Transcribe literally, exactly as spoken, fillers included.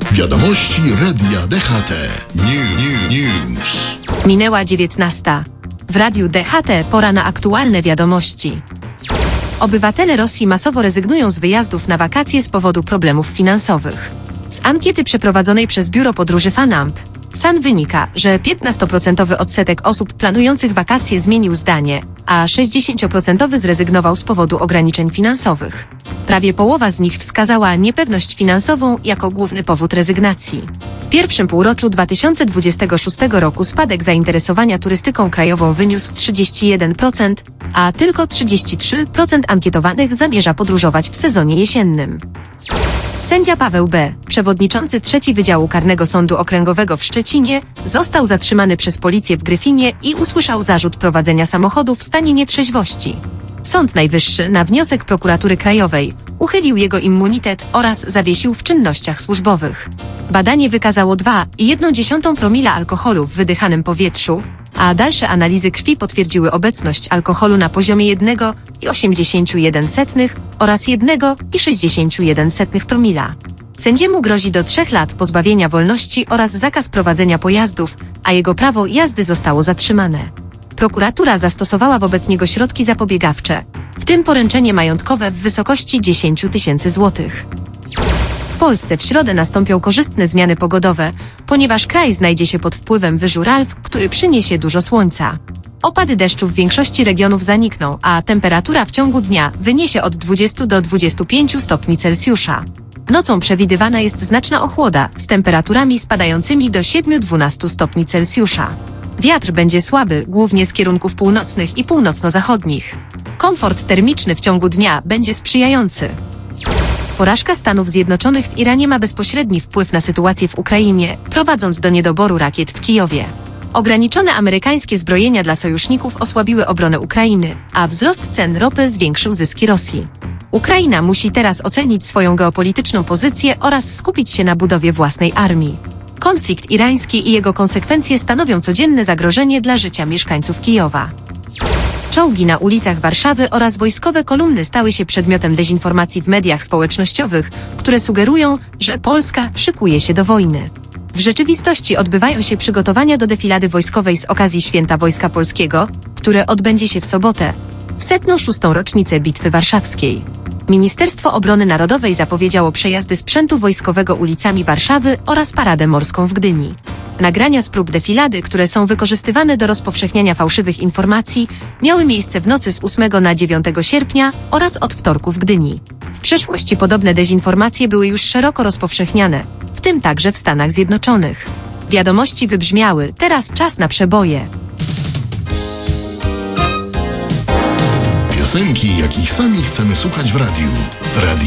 Wiadomości Radia D H T. New, new, news. Minęła dziewiętnasta. W Radiu D H T pora na aktualne wiadomości. Obywatele Rosji masowo rezygnują z wyjazdów na wakacje z powodu problemów finansowych. Z ankiety przeprowadzonej przez biuro podróży Fanamp S A N wynika, że piętnastoprocentowy odsetek osób planujących wakacje zmienił zdanie, a sześćdziesięcioprocentowy zrezygnował z powodu ograniczeń finansowych. Prawie połowa z nich wskazała niepewność finansową jako główny powód rezygnacji. W pierwszym półroczu dwa tysiące dwudziestego szóstego roku spadek zainteresowania turystyką krajową wyniósł trzydzieści jeden procent, a tylko trzydzieści trzy procent ankietowanych zamierza podróżować w sezonie jesiennym. Sędzia Paweł B., przewodniczący trzeciego Wydziału Karnego Sądu Okręgowego w Szczecinie, został zatrzymany przez policję w Gryfinie i usłyszał zarzut prowadzenia samochodu w stanie nietrzeźwości. Sąd Najwyższy na wniosek Prokuratury Krajowej uchylił jego immunitet oraz zawiesił w czynnościach służbowych. Badanie wykazało dwa przecinek jeden promila alkoholu w wydychanym powietrzu, a dalsze analizy krwi potwierdziły obecność alkoholu na poziomie jeden przecinek osiemdziesiąt jeden oraz jeden przecinek sześćdziesiąt jeden promila. Sędziemu grozi do trzech lat pozbawienia wolności oraz zakaz prowadzenia pojazdów, a jego prawo jazdy zostało zatrzymane. Prokuratura zastosowała wobec niego środki zapobiegawcze, w tym poręczenie majątkowe w wysokości dziesięć tysięcy złotych. W Polsce w środę nastąpią korzystne zmiany pogodowe, ponieważ kraj znajdzie się pod wpływem wyżu Ralf, który przyniesie dużo słońca. Opady deszczu w większości regionów zanikną, a temperatura w ciągu dnia wyniesie od dwudziestu do dwudziestu pięciu stopni Celsjusza. Nocą przewidywana jest znaczna ochłoda z temperaturami spadającymi do siedmiu do dwunastu stopni Celsjusza. Wiatr będzie słaby, głównie z kierunków północnych i północno-zachodnich. Komfort termiczny w ciągu dnia będzie sprzyjający. Porażka Stanów Zjednoczonych w Iranie ma bezpośredni wpływ na sytuację w Ukrainie, prowadząc do niedoboru rakiet w Kijowie. Ograniczone amerykańskie zbrojenia dla sojuszników osłabiły obronę Ukrainy, a wzrost cen ropy zwiększył zyski Rosji. Ukraina musi teraz ocenić swoją geopolityczną pozycję oraz skupić się na budowie własnej armii. Konflikt irański i jego konsekwencje stanowią codzienne zagrożenie dla życia mieszkańców Kijowa. Czołgi na ulicach Warszawy oraz wojskowe kolumny stały się przedmiotem dezinformacji w mediach społecznościowych, które sugerują, że Polska szykuje się do wojny. W rzeczywistości odbywają się przygotowania do defilady wojskowej z okazji Święta Wojska Polskiego, które odbędzie się w sobotę, w setną szóstą rocznicę Bitwy Warszawskiej. Ministerstwo Obrony Narodowej zapowiedziało przejazdy sprzętu wojskowego ulicami Warszawy oraz paradę morską w Gdyni. Nagrania z prób defilady, które są wykorzystywane do rozpowszechniania fałszywych informacji, miały miejsce w nocy z ósmego na dziewiątego sierpnia oraz od wtorku w Gdyni. W przeszłości podobne dezinformacje były już szeroko rozpowszechniane, w tym także w Stanach Zjednoczonych. Wiadomości wybrzmiały, teraz czas na przeboje. Piosenki, jakich sami chcemy słuchać w radiu. Radio